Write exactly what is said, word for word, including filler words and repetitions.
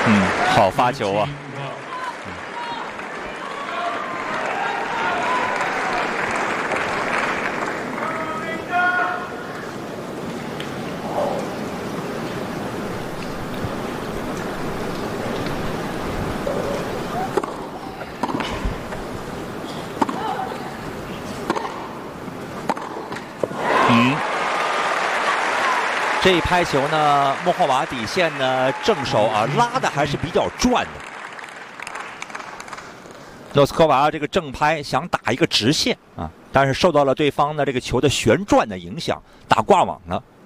嗯，好发球啊！嗯。 这一拍球呢，莫霍瓦底线呢正手啊拉的还是比较转的。诺斯科娃这个正拍想打一个直线啊，但是受到了对方的这个球的旋转的影响，打挂网了。